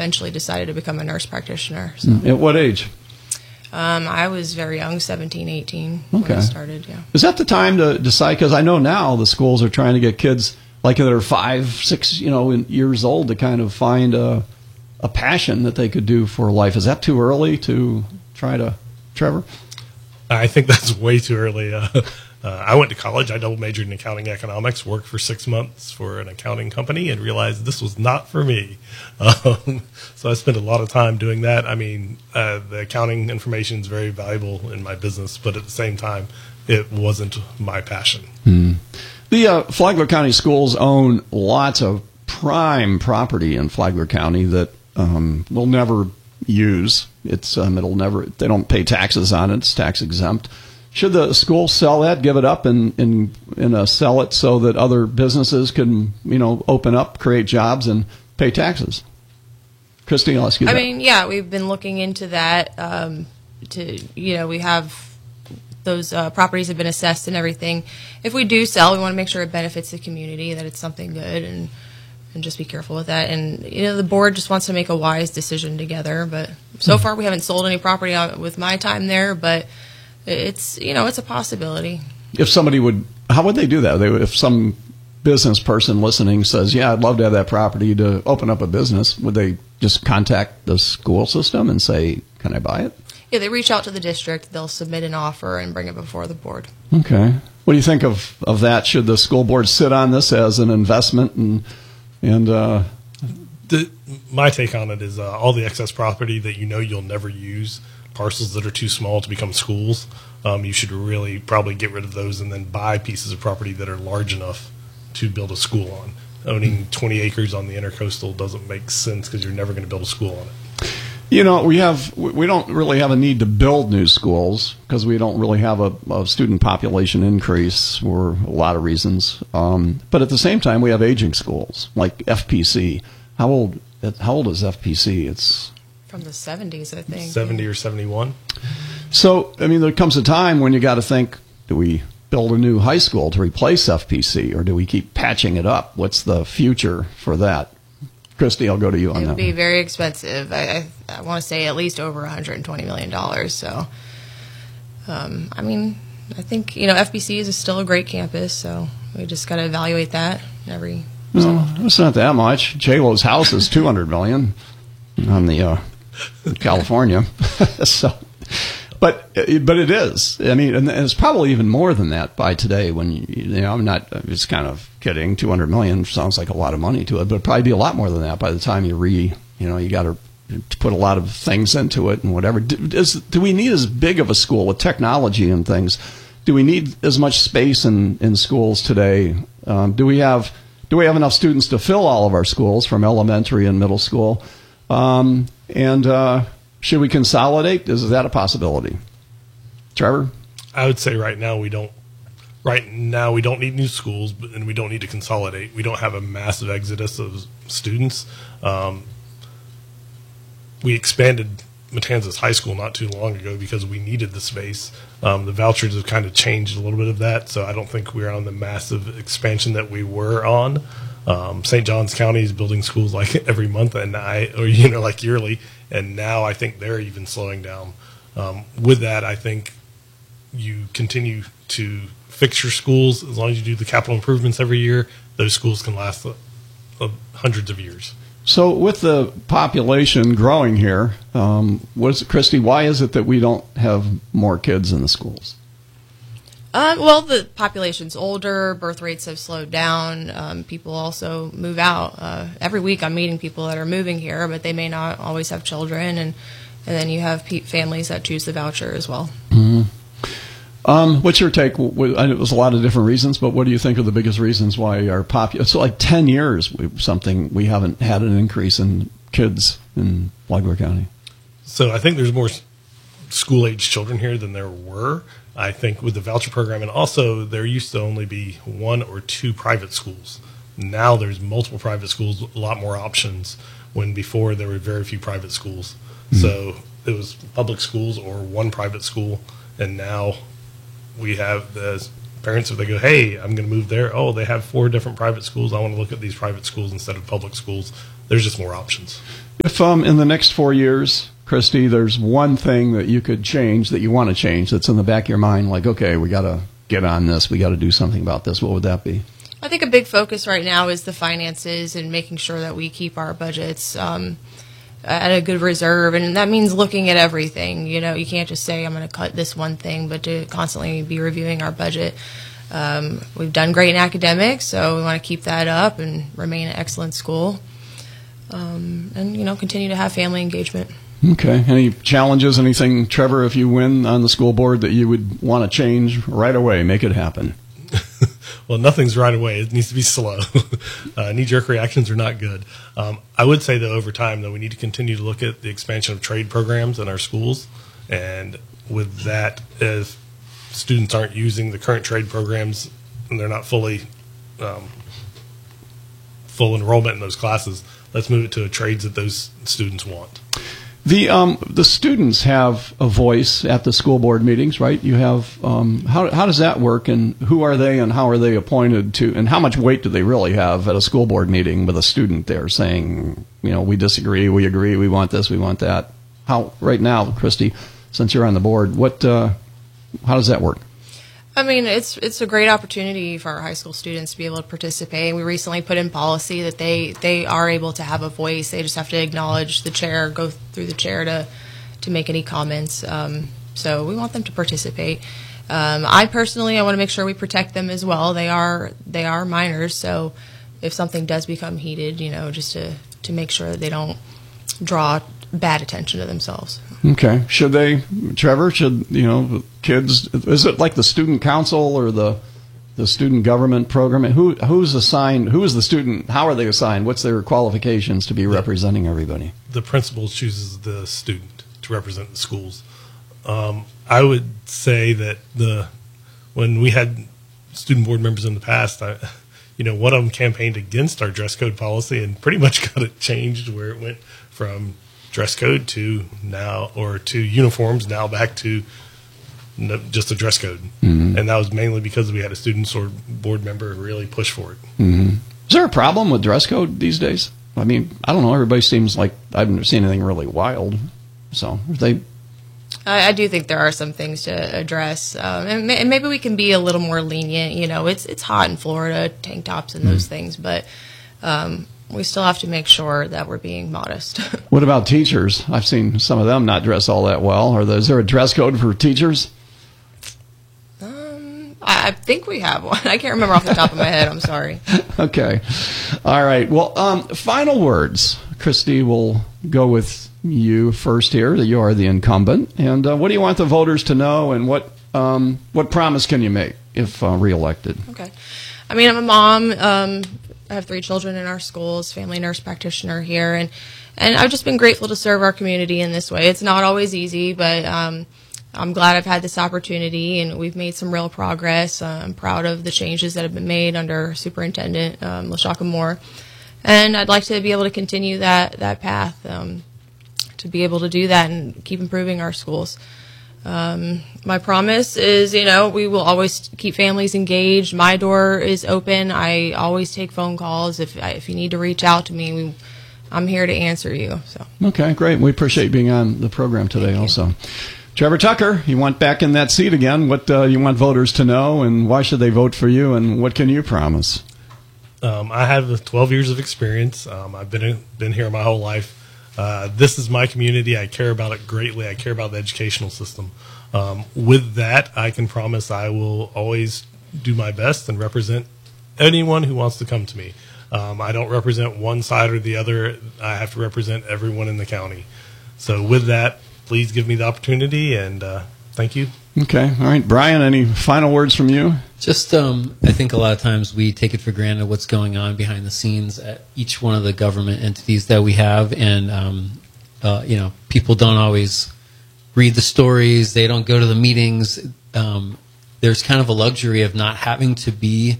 eventually decided to become a nurse practitioner. So. At what age? I was very young, 17, 18 when I started, yeah. Is that the time to decide? Because I know now the schools are trying to get kids like that are 5, 6, years old to kind of find a passion that they could do for life. Is that too early to try to, Trevor? I think that's way too early. I went to college. I double majored in accounting economics, worked for 6 months for an accounting company, and realized this was not for me. So I spent a lot of time doing that. I mean, the accounting information is very valuable in my business, but at the same time, it wasn't my passion. The Flagler County Schools own lots of prime property in Flagler County that we'll never use. It'll never. They don't pay taxes on it. It's tax exempt. Should the school sell that, give it up, and sell it so that other businesses can, open up, create jobs, and pay taxes? Christine, I'll ask you that. I mean, yeah, we've been looking into that. We have those properties have been assessed and everything. If we do sell, we want to make sure it benefits the community, that it's something good, and just be careful with that. And the board just wants to make a wise decision together. But so far, we haven't sold any property with my time there, but. It's it's a possibility. If somebody how would they do that? If some business person listening says, "Yeah, I'd love to have that property to open up a business," would they just contact the school system and say, "Can I buy it?" Yeah, they reach out to the district. They'll submit an offer and bring it before the board. Okay. What do you think of that? Should the school board sit on this as an investment my take on it is all the excess property that you'll never use. Parcels that are too small to become schools, you should really probably get rid of those and then buy pieces of property that are large enough to build a school on. Owning 20 acres on the intercoastal doesn't make sense because you're never going to build a school on it. We don't really have a need to build new schools because we don't really have a student population increase for a lot of reasons. But at the same time, we have aging schools like FPC. How old is FPC? It's from the 70s, I think. 70 or 71. So, I mean, there comes a time when you got to think, do we build a new high school to replace FPC, or do we keep patching it up? What's the future for that? Christy, I'll go to you on that. It would be very expensive. I want to say at least over $120 million. So, I think, FPC is still a great campus, so we just got to evaluate that every... No, it's not that much. J-Lo's house is $200 million on the... California. But it is. I mean, and it's probably even more than that by today. When I'm not. It's kind of kidding. $200 million sounds like a lot of money to it, but it'd probably be a lot more than that by the time you got to put a lot of things into it and whatever. Do we need as big of a school with technology and things? Do we need as much space in schools today? Do we have enough students to fill all of our schools from elementary and middle school? And should we consolidate? Is that a possibility? Trevor? I would say right now we don't need new schools, and we don't need to consolidate. We don't have a massive exodus of students. We expanded Matanzas High School not too long ago because we needed the space. The vouchers have kind of changed a little bit of that, so I don't think we're on the massive expansion that we were on. St. Johns County is building schools like every month like yearly, and now I think they're even slowing down. With that, I think you continue to fix your schools. As long as you do the capital improvements every year, those schools can last hundreds of years. So with the population growing here, Christy, why is it that we don't have more kids in the schools? Well, the population's older, birth rates have slowed down, people also move out. Every week I'm meeting people that are moving here, but they may not always have children, and then you have families that choose the voucher as well. Mm-hmm. What's your take? I know it was a lot of different reasons, but what do you think are the biggest reasons why our it's like 10 years we haven't had an increase in kids in Flagler County? So I think there's more school-age children here than there were. I think with the voucher program, and also there used to only be 1 or 2 private schools. Now there's multiple private schools, a lot more options, when before there were very few private schools. Mm-hmm. So it was public schools or 1 private school, and now we have the parents, if they go, hey, I'm going to move there. Oh, they have 4 different private schools. I want to look at these private schools instead of public schools. there's just more options. If in the next 4 years, Christy, there's one thing that you could change, that you want to change, that's in the back of your mind, like, okay, we got to get on this, we got to do something about this, what would that be? I think a big focus right now is the finances and making sure that we keep our budgets at a good reserve, and that means looking at everything. You know, you can't just say I'm going to cut this one thing, but to constantly be reviewing our budget. We've done great in academics, so we want to keep that up and remain an excellent school, and you know, continue to have family engagement. Okay. Any challenges, anything, Trevor, if you win on the school board, that you would want to change right away, make it happen? Well, nothing's right away. It needs to be slow. Knee-jerk reactions are not good. I would say, though, over time, though, we need to continue to look at the expansion of trade programs in our schools. And with that, if students aren't using the current trade programs and they're not full enrollment in those classes, let's move it to trades that those students want. The students have a voice at the school board meetings, right? You have how does that work, and who are they, and how are they appointed to, and how much weight do they really have at a school board meeting with a student there saying, you know, we disagree, we agree, we want this, we want that? How right now, Christy, since you're on the board, how does that work? I mean, it's a great opportunity for our high school students to be able to participate. We recently put in policy that they are able to have a voice. They just have to acknowledge the chair, go through the chair to make any comments. So we want them to participate. I personally want to make sure we protect them as well. They are minors, so if something does become heated, you know, just to make sure that they don't draw bad attention to themselves. Okay. Trevor, you know, kids, is it like the student council or the student government program? Who's assigned, who is the student, how are they assigned? What's their qualifications to be representing everybody? The principal chooses the student to represent the schools. I would say that when we had student board members in the past, one of them campaigned against our dress code policy and pretty much got it changed, where it went from dress code to uniforms, now back to just a dress code. Mm-hmm. And that was mainly because we had a student board member who really pushed for it. Mm-hmm. Is there a problem with dress code these days? I mean, I don't know. Everybody seems like I've never seen anything really wild. So I do think there are some things to address, and maybe we can be a little more lenient. You know, it's hot in Florida, tank tops and those things, but we still have to make sure that we're being modest. What about teachers? I've seen some of them not dress all that well. Is there a dress code for teachers? I think we have one. I can't remember off the top of my head. I'm sorry. Okay. All right. Well, final words. Christy, will go with you first here. You are the incumbent. And what do you want the voters to know, and what promise can you make if reelected? Okay. I mean, I'm a mom. I have 3 children in our schools, family nurse practitioner here, and I've just been grateful to serve our community in this way. It's not always easy, but I'm glad I've had this opportunity, and we've made some real progress. I'm proud of the changes that have been made under Superintendent LaShaka Moore, and I'd like to be able to continue that path, to be able to do that and keep improving our schools. My promise is, we will always keep families engaged. My door is open. I always take phone calls. If you need to reach out to me, I'm here to answer you. So. Okay, great. We appreciate being on the program today also. Trevor Tucker, you want back in that seat again. What you want voters to know, and why should they vote for you, and what can you promise? I have 12 years of experience. I've been here my whole life. This is my community. I care about it greatly. I care about the educational system. With that, I can promise I will always do my best and represent anyone who wants to come to me. I don't represent one side or the other. I have to represent everyone in the county. So with that, please give me the opportunity, and thank you. Okay. All right. Brian, any final words from you? Just, I think a lot of times we take it for granted what's going on behind the scenes at each one of the government entities that we have, and people don't always read the stories. They don't go to the meetings. There's kind of a luxury of not having to be,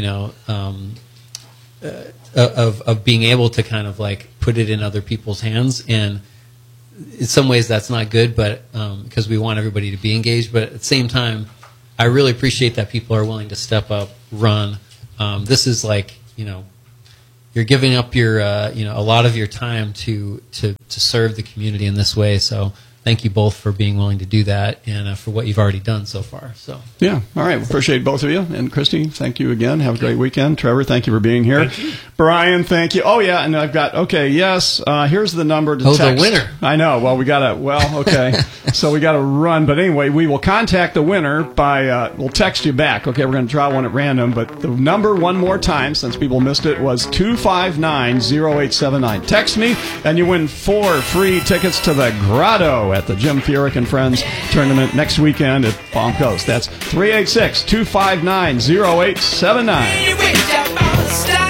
of being able to kind of like put it in other people's hands. And in some ways that's not good, but because we want everybody to be engaged. But at the same time, I really appreciate that people are willing to step up, run. This is like, you're you're giving up your a lot of your time to serve the community in this way. So thank you both for being willing to do that and for what you've already done so far. So yeah, all right. Appreciate both of you. And Christy, thank you again. Have a great weekend. Trevor, thank you for being here. Brian, thank you. Oh yeah, and I've got here's the number to text. The winner. I know. Well, okay. So we gotta run. But anyway, we will contact the winner by we'll text you back. Okay, we're gonna draw one at random. But the number one more time, since people missed it, was 259-0879. Text me and you win 4 free tickets to the Grotto at the Jim Furyk and Friends tournament next weekend at Palm Coast. That's 386-259-0879.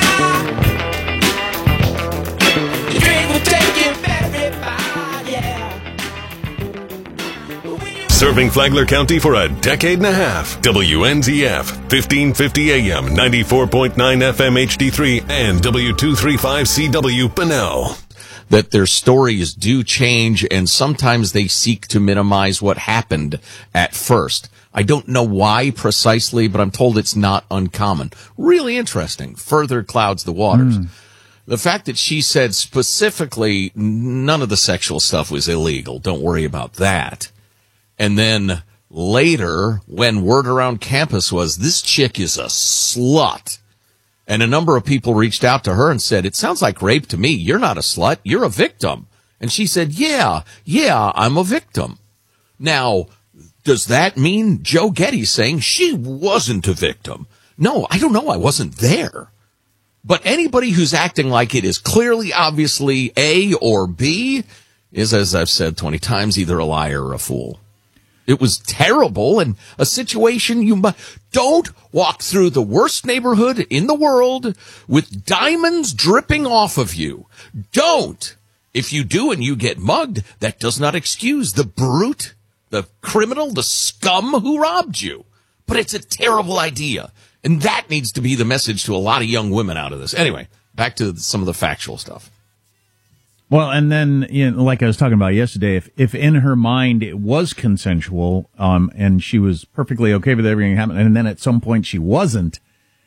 Serving Flagler County for a decade and a half. WNZF, 1550 AM, 94.9 FM HD3, and W235CW Bunnell. That their stories do change, and sometimes they seek to minimize what happened at first. I don't know why precisely, but I'm told it's not uncommon. Really interesting. Further clouds the waters. The fact that she said specifically none of the sexual stuff was illegal. Don't worry about that. And then later, when word around campus was, this chick is a slut. And a number of people reached out to her and said, it sounds like rape to me. You're not a slut. You're a victim. And she said, yeah, I'm a victim. Now, does that mean Joe Getty's saying she wasn't a victim? No, I don't know. I wasn't there. But anybody who's acting like it is clearly, obviously A or B is, as I've said 20 times, either a liar or a fool. It was terrible, and a situation don't walk through the worst neighborhood in the world with diamonds dripping off of you. Don't. If you do and you get mugged, that does not excuse the brute, the criminal, the scum who robbed you. But it's a terrible idea, and that needs to be the message to a lot of young women out of this. Anyway, back to some of the factual stuff. Well, and then, like I was talking about yesterday, if in her mind it was consensual, and she was perfectly okay with everything happening, and then at some point she wasn't,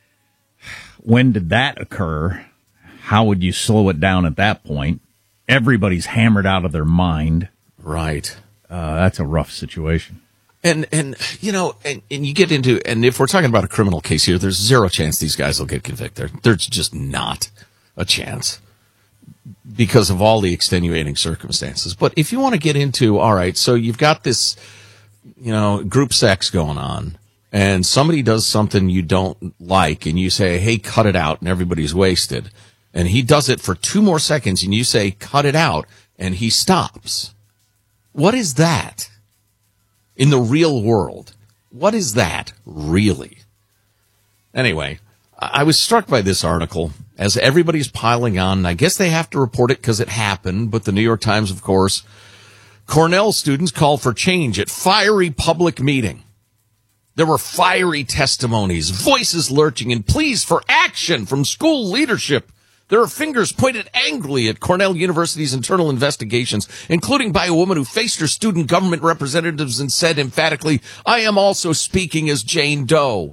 when did that occur? How would you slow it down at that point? Everybody's hammered out of their mind. Right. That's a rough situation. And you get into, and if we're talking about a criminal case here, there's zero chance these guys will get convicted. There's just not a chance, because of all the extenuating circumstances. But if you want to get into, all right, so you've got this, group sex going on, and somebody does something you don't like, and you say, hey, cut it out, and everybody's wasted. And he does it for 2 more seconds, and you say, cut it out, and he stops. What is that? In the real world, what is that, really? Anyway, I was struck by this article as everybody's piling on, and I guess they have to report it because it happened, but the New York Times, of course, Cornell students call for change at fiery public meeting. There were fiery testimonies, voices lurching, and pleas for action from school leadership. There are fingers pointed angrily at Cornell University's internal investigations, including by a woman who faced her student government representatives and said emphatically, I am also speaking as Jane Doe.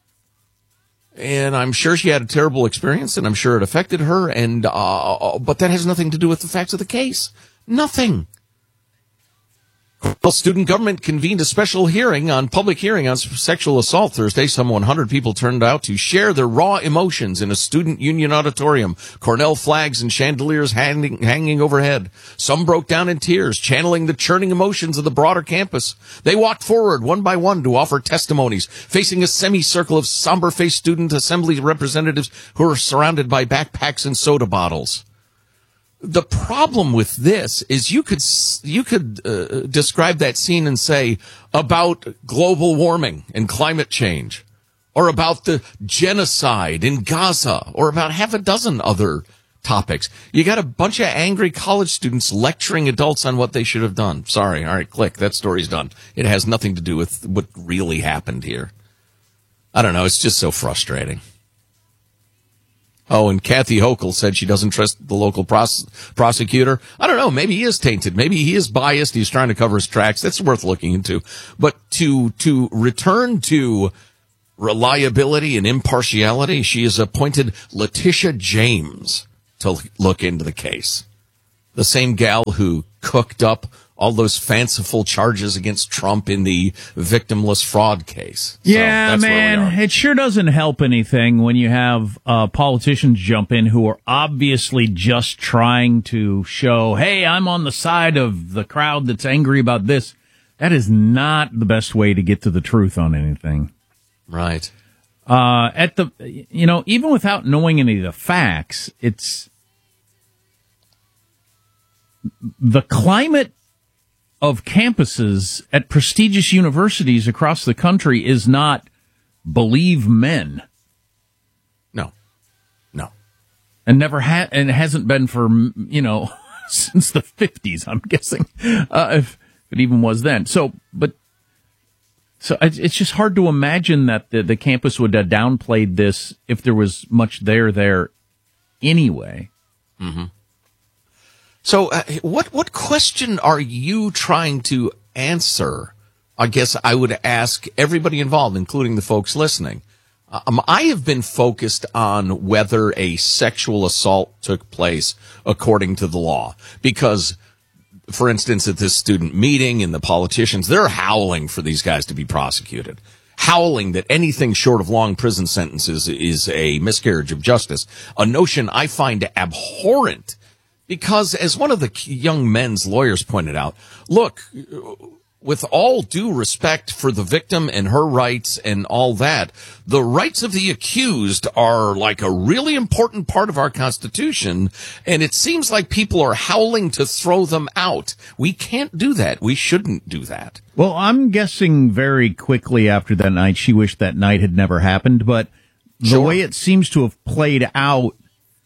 And I'm sure she had a terrible experience, and I'm sure it affected her, but that has nothing to do with the facts of the case. Nothing. Well, student government convened a special public hearing on sexual assault Thursday. Some 100 people turned out to share their raw emotions in a student union auditorium. Cornell flags and chandeliers hanging overhead. Some broke down in tears, channeling the churning emotions of the broader campus. They walked forward one by one to offer testimonies, facing a semicircle of somber-faced student assembly representatives who were surrounded by backpacks and soda bottles. The problem with this is you could describe that scene and say about global warming and climate change, or about the genocide in Gaza, or about half a dozen other topics. You got a bunch of angry college students lecturing adults on what they should have done. Sorry. All right, click. That story's done. It has nothing to do with what really happened here. I don't know. It's just so frustrating. Oh, and Kathy Hochul said she doesn't trust the local prosecutor. I don't know. Maybe he is tainted. Maybe he is biased. He's trying to cover his tracks. That's worth looking into. But to return to reliability and impartiality, she has appointed Letitia James to look into the case. The same gal who cooked up all those fanciful charges against Trump in the victimless fraud case. Yeah, so that's where we man, are. it sure doesn't help anything when you have politicians jump in who are obviously just trying to show, hey, I'm on the side of the crowd that's angry about this. That is not the best way to get to the truth on anything. Right. Even without knowing any of the facts, it's the climate of campuses at prestigious universities across the country is not believe men. No. And and hasn't been for, since the 50s, I'm guessing, if it even was then. So it's just hard to imagine that the campus would have downplayed this if there was much there anyway. Mm-hmm. So what question are you trying to answer? I guess I would ask everybody involved, including the folks listening. I have been focused on whether a sexual assault took place according to the law. Because, for instance, at this student meeting and the politicians, they're howling for these guys to be prosecuted. Howling that anything short of long prison sentences is a miscarriage of justice. A notion I find abhorrent. Because, as one of the young men's lawyers pointed out, look, with all due respect for the victim and her rights and all that, the rights of the accused are like a really important part of our Constitution, and it seems like people are howling to throw them out. We can't do that. We shouldn't do that. Well, I'm guessing very quickly after that night, she wished that night had never happened, but the way it seems to have played out,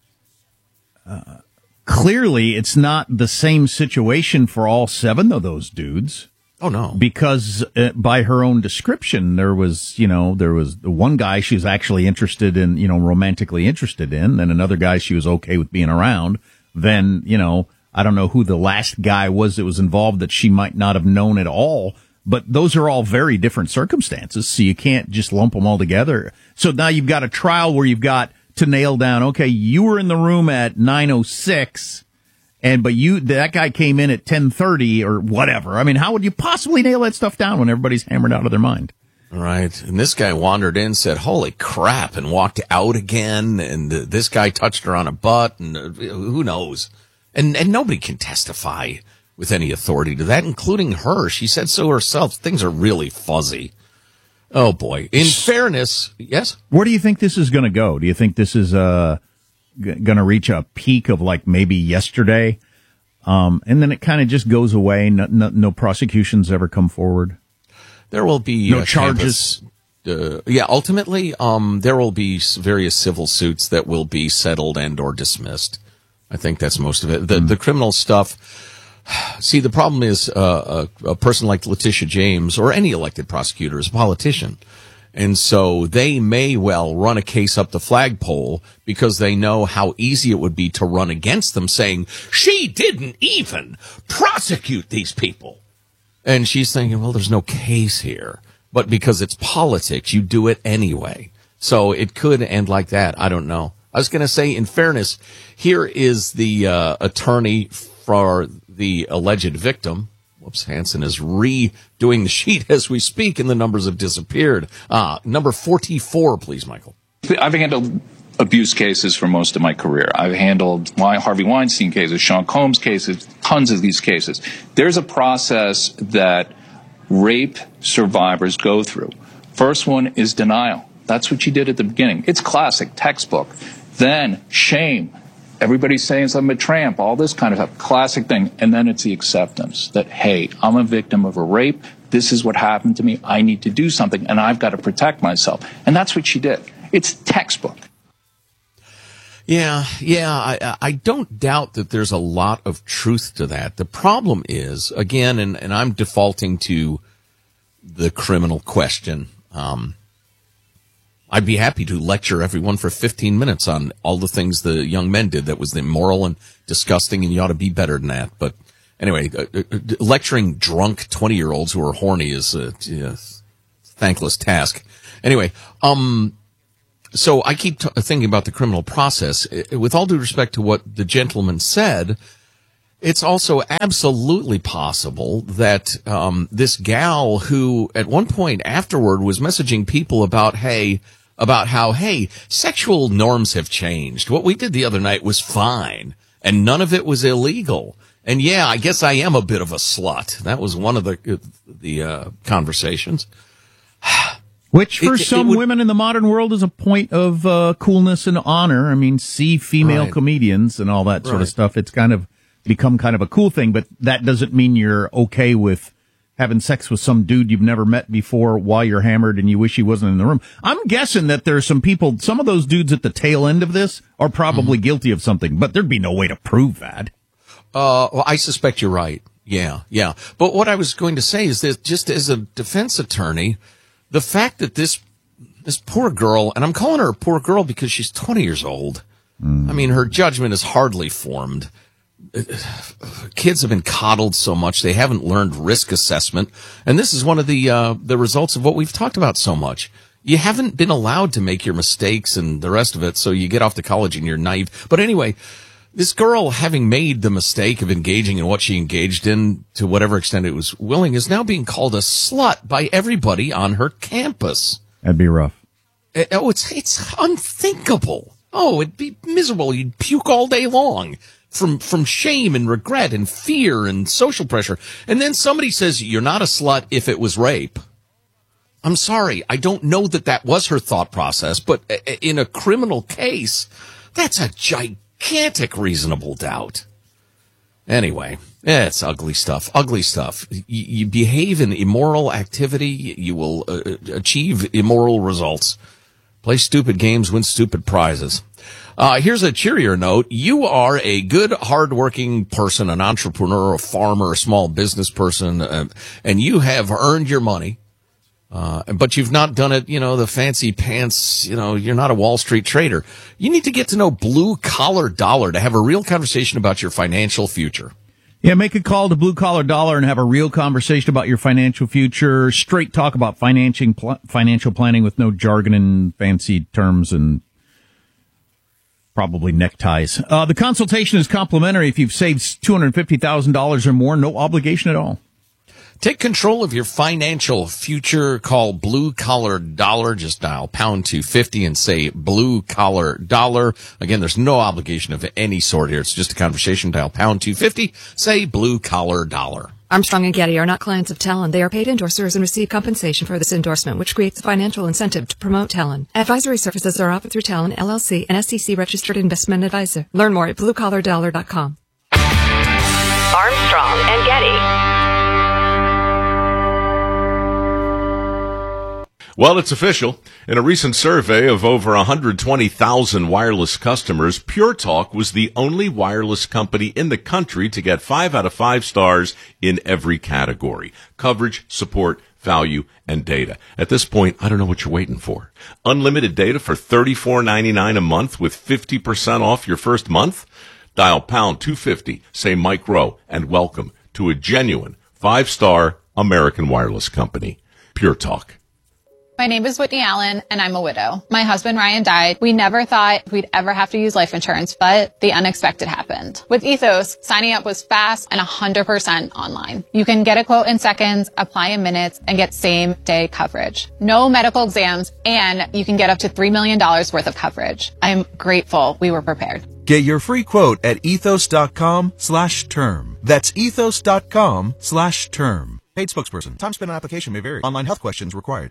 clearly, it's not the same situation for all 7 of those dudes. Oh, no. Because by her own description, there was the one guy she was actually interested in, romantically interested in, then another guy she was okay with being around. Then, I don't know who the last guy was that was involved that she might not have known at all. But those are all very different circumstances, so you can't just lump them all together. So now you've got a trial where you've got to nail down, okay, you were in the room at 9:06, but that guy came in at 10:30 or whatever. I mean, how would you possibly nail that stuff down when everybody's hammered out of their mind? Right. And this guy wandered in, said, holy crap, and walked out again. And this guy touched her on a butt, and who knows? And nobody can testify with any authority to that, including her. She said so herself. Things are really fuzzy. Oh, boy. In fairness, yes? Where do you think this is going to go? Do you think this is going to reach a peak of like maybe yesterday? And then it kind of just goes away. No prosecutions ever come forward. There will be no charges. Ultimately, there will be various civil suits that will be settled and or dismissed. I think that's most of it. The criminal stuff. See, the problem is a person like Letitia James or any elected prosecutor is a politician. And so they may well run a case up the flagpole because they know how easy it would be to run against them saying, she didn't even prosecute these people. And she's thinking, well, there's no case here. But because it's politics, you do it anyway. So it could end like that. I don't know. I was going to say, in fairness, here is the attorney for the alleged victim. Whoops, Hanson is redoing the sheet as we speak, and the numbers have disappeared. Number 44, please, Michael. I've handled abuse cases for most of my career. I've handled Harvey Weinstein cases, Sean Combs cases, tons of these cases. There's a process that rape survivors go through. First one is denial. That's what you did at the beginning. It's classic, textbook. Then shame. Everybody's saying I'm a tramp, all this kind of stuff, classic thing. And then it's the acceptance that, hey, I'm a victim of a rape. This is what happened to me. I need to do something, and I've got to protect myself. And that's what she did. It's textbook. Yeah, I don't doubt that there's a lot of truth to that. The problem is, again, and I'm defaulting to the criminal question. I'd be happy to lecture everyone for 15 minutes on all the things the young men did that was immoral and disgusting, and you ought to be better than that. But anyway, lecturing drunk 20-year-olds who are horny is a thankless task. Anyway, so I keep thinking about the criminal process. With all due respect to what the gentleman said, it's also absolutely possible that this gal who at one point afterward was messaging people about how sexual norms have changed. What we did the other night was fine, and none of it was illegal. And yeah, I guess I am a bit of a slut. That was one of the conversations. Which for some women in the modern world is a point of coolness and honor. I mean, see female comedians and all that sort of stuff. It's kind of become kind of a cool thing, but that doesn't mean you're okay with having sex with some dude you've never met before while you're hammered and you wish he wasn't in the room. I'm guessing that there's some people, some of those dudes at the tail end of this are probably guilty of something, but there'd be no way to prove that. Well, I suspect you're right. Yeah. But what I was going to say is that just as a defense attorney, the fact that this poor girl, and I'm calling her a poor girl because she's 20 years old. I mean, her judgment is hardly formed. Kids have been coddled so much, they haven't learned risk assessment. And this is one of the results of what we've talked about so much. You haven't been allowed to make your mistakes and the rest of it, so you get off to college and you're naive. But anyway, this girl, having made the mistake of engaging in what she engaged in to whatever extent it was willing, is now being called a slut by everybody on her campus. That'd be rough. It's unthinkable. Oh, it'd be miserable. You'd puke all day long from shame and regret and fear and social pressure. And then somebody says, you're not a slut if it was rape. I'm sorry. I don't know that was her thought process, but in a criminal case, that's a gigantic reasonable doubt. Anyway, it's ugly stuff. Ugly stuff. You behave in immoral activity, you will achieve immoral results. Play stupid games, win stupid prizes. Here's a cheerier note. You are a good, hardworking person, an entrepreneur, a farmer, a small business person, and you have earned your money. But you've not done it, the fancy pants, you're not a Wall Street trader. You need to get to know Blue Collar Dollar to have a real conversation about your financial future. Yeah, make a call to Blue Collar Dollar and have a real conversation about your financial future. Straight talk about financial planning with no jargon and fancy terms and probably neckties. The consultation is complimentary if you've saved $250,000 or more. No obligation at all. Take control of your financial future. Call Blue Collar Dollar. Just dial pound 250 and say Blue Collar Dollar. Again, there's no obligation of any sort here. It's just a conversation. Dial pound 250. Say Blue Collar Dollar. Armstrong and Getty are not clients of Talon. They are paid endorsers and receive compensation for this endorsement, which creates a financial incentive to promote Talon. Advisory services are offered through Talon, LLC, an SEC-registered investment advisor. Learn more at bluecollardollar.com. Armstrong and Getty. Well, it's official. In a recent survey of over 120,000 wireless customers, Pure Talk was the only wireless company in the country to get 5 out of 5 stars in every category: coverage, support, value, and data. At this point, I don't know what you're waiting for. Unlimited data for $34.99 a month with 50% off your first month? Dial pound 250, say Mike Rowe, and welcome to a genuine 5-star American wireless company. Pure Talk. My name is Whitney Allen, and I'm a widow. My husband, Ryan, died. We never thought we'd ever have to use life insurance, but the unexpected happened. With Ethos, signing up was fast and 100% online. You can get a quote in seconds, apply in minutes, and get same-day coverage. No medical exams, and you can get up to $3 million worth of coverage. I'm grateful we were prepared. Get your free quote at ethos.com/term. That's ethos.com/term. Paid spokesperson. Time spent on application may vary. Online health questions required.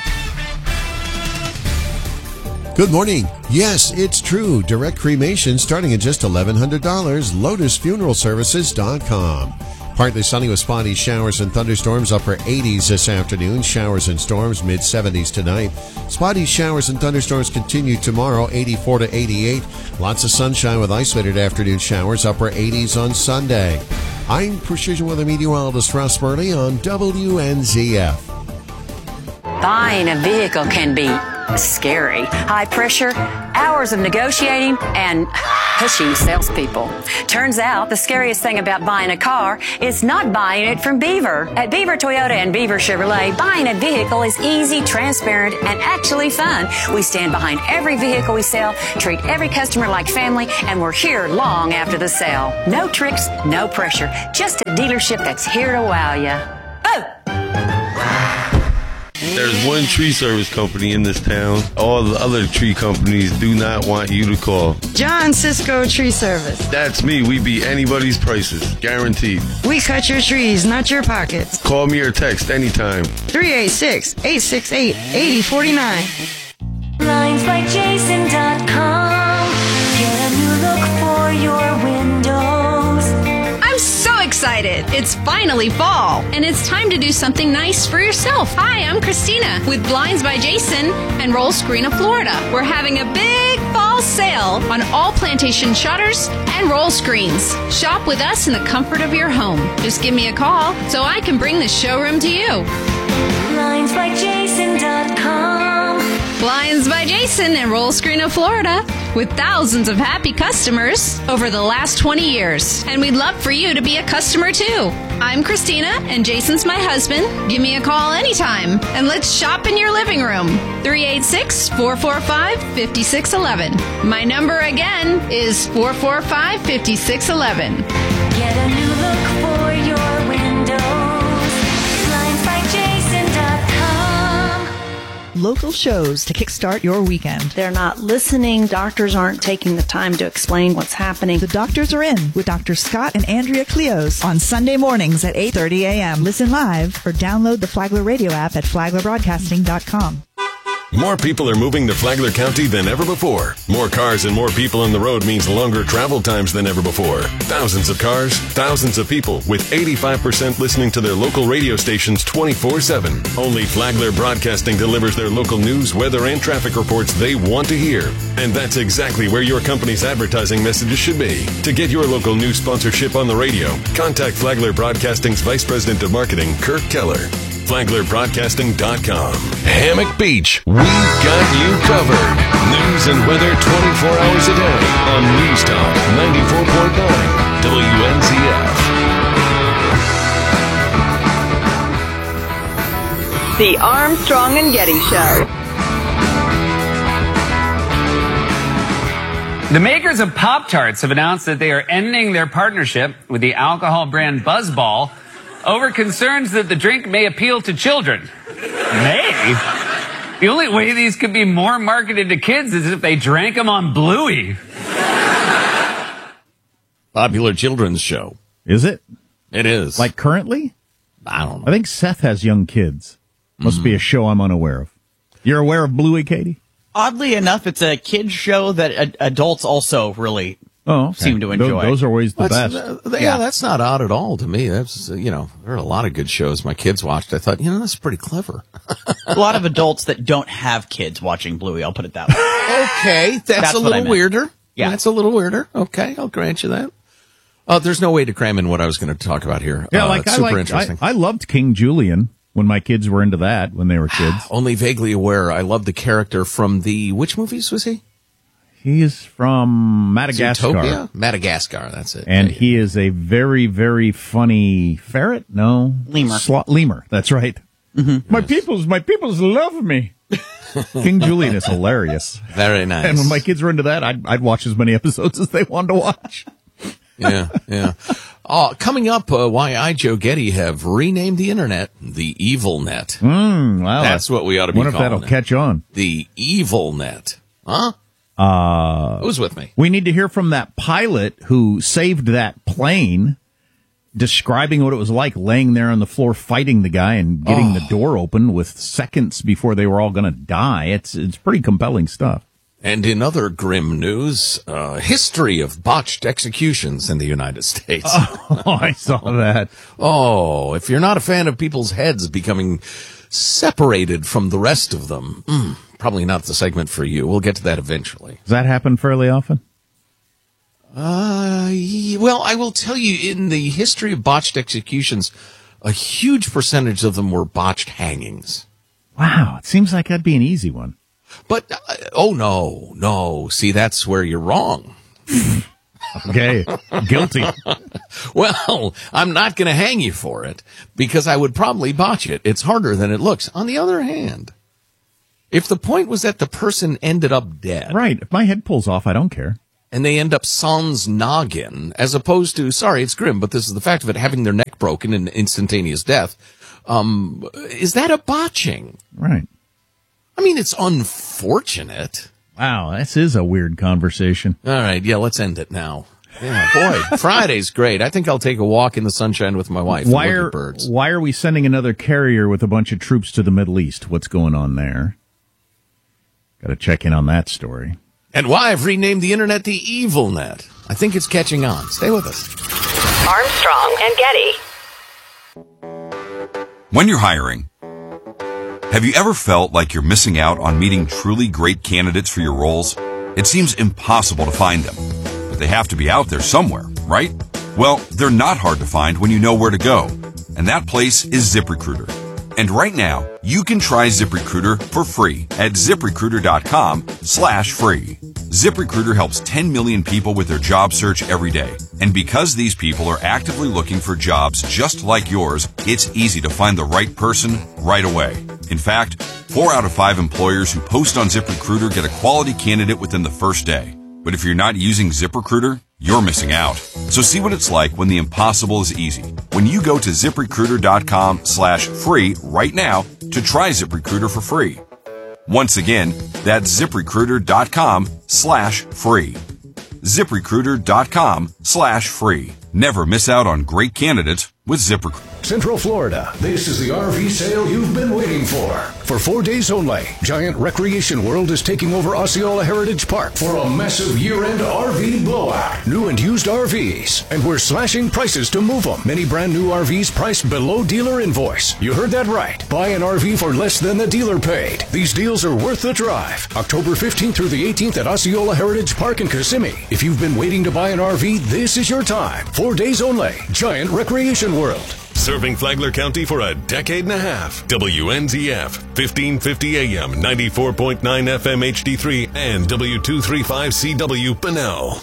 Good morning. Yes, it's true. Direct cremation starting at just $1,100. LotusFuneralServices.com. Partly sunny with spotty showers and thunderstorms, upper 80s this afternoon. Showers and storms, mid-70s tonight. Spotty showers and thunderstorms continue tomorrow, 84 to 88. Lots of sunshine with isolated afternoon showers, upper 80s on Sunday. I'm Precision Weather Meteorologist Russ Burley on WNZF. Buying a vehicle can be Scary. High pressure, hours of negotiating, and pushy salespeople. Turns out the scariest thing about buying a car is not buying it from Beaver. At Beaver Toyota and Beaver Chevrolet, buying a vehicle is easy, transparent, and actually fun. We stand behind every vehicle we sell, treat every customer like family, and we're here long after the sale. No tricks, no pressure. Just a dealership that's here to wow you. Oh! There's one tree service company in this town. All the other tree companies do not want you to call. John Cisco Tree Service. That's me. We beat anybody's prices. Guaranteed. We cut your trees, not your pockets. Call me or text anytime. 386-868-8049. BlindsByJason.com. Get a new look for your windows. I'm so excited. It's finally fall, and it's time to do something nice for yourself. Hi, I'm Christina with Blinds by Jason and Roll Screen of Florida. We're having a big fall sale on all plantation shutters and roll screens. Shop with us in the comfort of your home. Just give me a call so I can bring the showroom to you. BlindsByJason.com. Blinds by Jason and Roll Screen of Florida, with thousands of happy customers over the last 20 years. And we'd love for you to be a customer too. I'm Christina, and Jason's my husband. Give me a call anytime, and let's shop in your living room. 386-445-5611. My number again is 445-5611. Get a new look for your windows. BlindsByJason.com. Local shows to kickstart your weekend. They're not listening. Doctors aren't taking the time to explain what's happening. The doctors are in with Dr. Scott and Andrea Cleos on Sunday mornings at 8:30 a.m. Listen live or download the Flagler radio app at flaglerbroadcasting.com. More people are moving to Flagler County than ever before. More cars and more people on the road means longer travel times than ever before. Thousands of cars, thousands of people, with 85% listening to their local radio stations 24/7. Only Flagler Broadcasting delivers their local news, weather, and traffic reports they want to hear. And that's exactly where your company's advertising messages should be. To get your local news sponsorship on the radio, contact Flagler Broadcasting's Vice President of Marketing, Kirk Keller. FlaglerBroadcasting.com. Hammock Beach, we've got you covered. News and weather 24 hours a day on News Talk 94.9 WNZF. The Armstrong and Getty Show. The makers of Pop-Tarts have announced that they are ending their partnership with the alcohol brand BuzzBall over concerns that the drink may appeal to children. May? The only way these could be more marketed to kids is if they drank them on Bluey. Popular children's show. Is it? It is. Like currently? I don't know. I think Seth has young kids. Must be a show I'm unaware of. You're aware of Bluey, Katie? Oddly enough, it's a kids show that adults also really seem to enjoy. Those are always the best. Yeah, that's not odd at all to me. That's, there are a lot of good shows my kids watched. I thought, that's pretty clever. A lot of adults that don't have kids watching Bluey, I'll put it that way. Okay, that's a little weirder. Yeah. That's a little weirder. Okay, I'll grant you that. There's no way to cram in what I was going to talk about here. Yeah, it's super interesting. I loved King Julian when my kids were into that when they were kids. Only vaguely aware. I love the character from which movies was he? He is from Madagascar. Zootopia? Madagascar, that's it. And he is a very, very funny ferret? No. Lemur. Lemur, that's right. Mm-hmm. My peoples love me. King Julian is hilarious. Very nice. And when my kids were into that, I'd watch as many episodes as they wanted to watch. Yeah. Coming up, why I, Joe Getty, have renamed the internet the Evil Net. Wow. That's what we ought to be calling it. Wonder if that'll catch on. The Evil Net. Huh? Who's with me? We need to hear from that pilot who saved that plane, describing what it was like laying there on the floor fighting the guy and getting the door open with seconds before they were all going to die. It's pretty compelling stuff. And in other grim news, history of botched executions in the United States. I saw that. If you're not a fan of people's heads becoming separated from the rest of them, probably not the segment for you. We'll get to that eventually. Does that happen fairly often? Well, I will tell you, in the history of botched executions, a huge percentage of them were botched hangings. Wow, it seems like that'd be an easy one. But, no. See, that's where you're wrong. Okay, guilty. Well, I'm not going to hang you for it because I would probably botch it. It's harder than it looks. On the other hand, if the point was that the person ended up dead. Right. If my head pulls off, I don't care. And they end up sans noggin, as opposed to, sorry, it's grim, but this is the fact of it, having their neck broken in instantaneous death. Is that a botching? Right. I mean, it's unfortunate. Wow, this is a weird conversation. All right, yeah, let's end it now. Yeah, boy, Friday's great. I think I'll take a walk in the sunshine with my wife. Why and look at birds. Why are we sending another carrier with a bunch of troops to the Middle East? What's going on there? Got to check in on that story. And why I've renamed the internet the Evil Net. I think it's catching on. Stay with us. Armstrong and Getty. When you're hiring, have you ever felt like you're missing out on meeting truly great candidates for your roles? It seems impossible to find them, but they have to be out there somewhere, right? Well, they're not hard to find when you know where to go, and that place is ZipRecruiter. And right now, you can try ZipRecruiter for free at ZipRecruiter.com/free. ZipRecruiter helps 10 million people with their job search every day. And because these people are actively looking for jobs just like yours, it's easy to find the right person right away. In fact, 4 out of 5 employers who post on ZipRecruiter get a quality candidate within the first day. But if you're not using ZipRecruiter, you're missing out. So see what it's like when the impossible is easy. When you go to ZipRecruiter.com/free right now to try ZipRecruiter for free. Once again, that's ZipRecruiter.com/free. ZipRecruiter.com/free. Never miss out on great candidates with ZipRecruiter. Central Florida, this is the RV sale you've been waiting for. For 4 days only, Giant Recreation World is taking over Osceola Heritage Park for a massive year-end RV blowout. New and used RVs, and we're slashing prices to move them. Many brand new RVs priced below dealer invoice. You heard that right. Buy an RV for less than the dealer paid. These deals are worth the drive. October 15th through the 18th at Osceola Heritage Park in Kissimmee. If you've been waiting to buy an RV, this is your time. 4 days only. Giant Recreation World. Serving Flagler County for a decade and a half. WNZF, 1550 AM, 94.9 FM HD3, and W235CW Bunnell.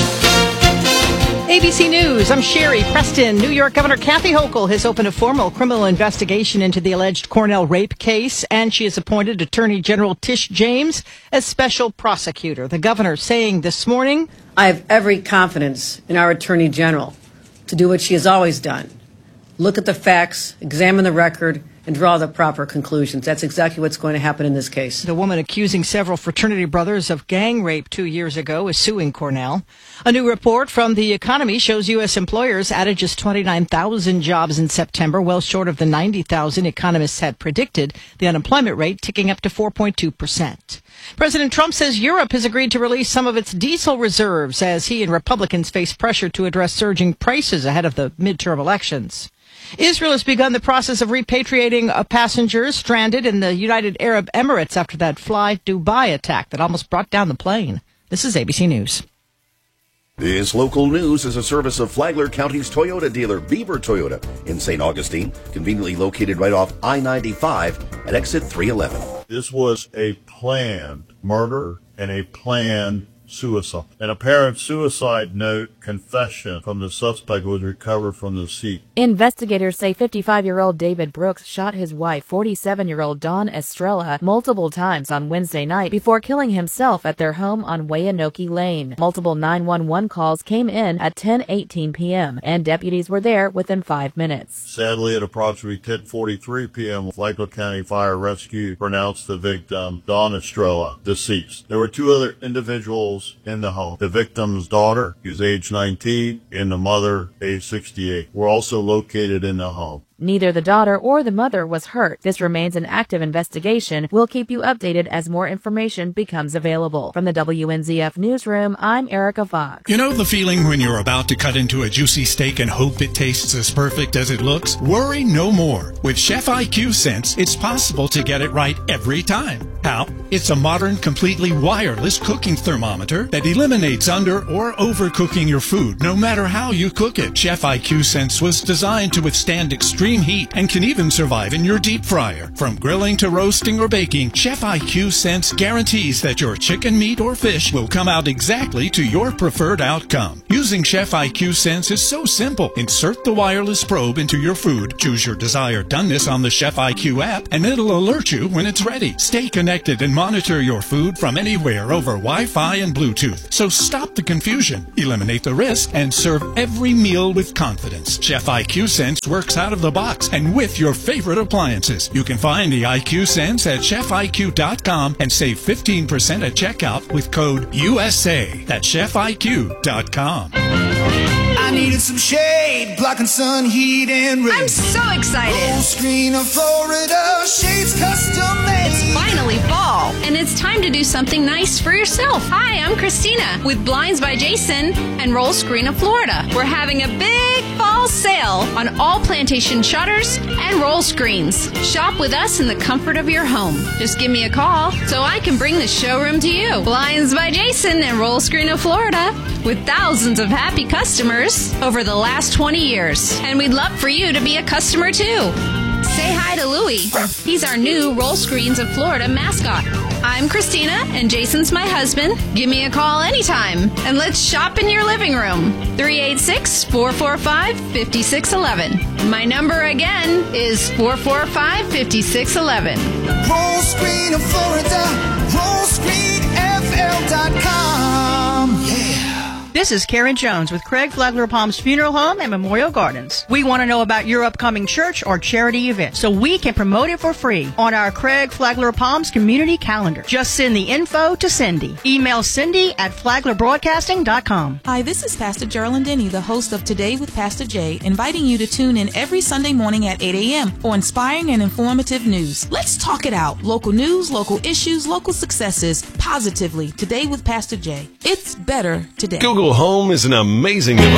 ABC News, I'm Sherry Preston. New York Governor Kathy Hochul has opened a formal criminal investigation into the alleged Cornell rape case, and she has appointed Attorney General Tish James as special prosecutor. The governor saying this morning, I have every confidence in our Attorney General to do what she has always done. Look at the facts, examine the record, and draw the proper conclusions. That's exactly what's going to happen in this case. The woman accusing several fraternity brothers of gang rape 2 years ago is suing Cornell. A new report from The Economy shows U.S. employers added just 29,000 jobs in September, well short of the 90,000 economists had predicted, the unemployment rate ticking up to 4.2%. President Trump says Europe has agreed to release some of its diesel reserves as he and Republicans face pressure to address surging prices ahead of the midterm elections. Israel has begun the process of repatriating passengers stranded in the United Arab Emirates after that Fly Dubai attack that almost brought down the plane. This is ABC News. This local news is a service of Flagler County's Toyota dealer, Beaver Toyota, in St. Augustine, conveniently located right off I-95 at exit 311. This was a planned murder and a planned suicide. An apparent suicide note confession from the suspect was recovered from the seat. Investigators say 55-year-old David Brooks shot his wife, 47-year-old Dawn Estrella, multiple times on Wednesday night before killing himself at their home on Wayanoke Lane. Multiple 911 calls came in at 10:18 p.m., and deputies were there within 5 minutes. Sadly, at approximately 10:43 p.m., Flagler County Fire Rescue pronounced the victim, Dawn Estrella, deceased. There were 2 other individuals in the home. The victim's daughter, who's age 19, and the mother, age 68, were also located in the home. Neither the daughter or the mother was hurt. This remains an active investigation. We'll keep you updated as more information becomes available. From the WNZF Newsroom, I'm Erica Fox. You know the feeling when you're about to cut into a juicy steak and hope it tastes as perfect as it looks? Worry no more. With Chef IQ Sense, it's possible to get it right every time. How? It's a modern, completely wireless cooking thermometer that eliminates under or overcooking your food, no matter how you cook it. Chef IQ Sense was designed to withstand extreme extreme heat and can even survive in your deep fryer. From grilling to roasting or baking, Chef IQ Sense guarantees that your chicken, meat, or fish will come out exactly to your preferred outcome. Using Chef IQ Sense is so simple. Insert the wireless probe into your food, choose your desired doneness on the Chef IQ app, and it'll alert you when it's ready. Stay connected and monitor your food from anywhere over Wi-Fi and Bluetooth. So stop the confusion, eliminate the risk, and serve every meal with confidence. Chef IQ Sense works out of the box and with your favorite appliances. You can find the IQ Sense at chefiq.com and save 15% at checkout with code USA. That's chefiq.com. I needed some shade, blocking sun, heat, and rain. I'm so excited. Full screen of Florida, shades custom made. It's finally fall, and it's time to do something nice for yourself. Hi, I'm Christina with Blinds by Jason and Roll Screen of Florida. We're having a big fall sale on all plantation shutters and roll screens. Shop with us in the comfort of your home. Just give me a call so I can bring the showroom to you. Blinds by Jason and Roll Screen of Florida, with thousands of happy customers over the last 20 years. And we'd love for you to be a customer too. Say hi to Louie. He's our new Roll Screens of Florida mascot. I'm Christina, and Jason's my husband. Give me a call anytime, and let's shop in your living room. 386-445-5611. My number again is 445-5611. Roll Screen of Florida, rollscreenfl.com. Yeah. This is Karen Jones with Craig Flagler Palms Funeral Home and Memorial Gardens. We want to know about your upcoming church or charity event so we can promote it for free on our Craig Flagler Palms community calendar. Just send the info to Cindy. Email Cindy at flaglerbroadcasting.com. Hi, this is Pastor Geraldine Denny, the host of Today with Pastor Jay, inviting you to tune in every Sunday morning at 8 a.m. for inspiring and informative news. Let's talk it out. Local news, local issues, local successes, positively. Today with Pastor Jay. It's better today. Google Home is an amazing device.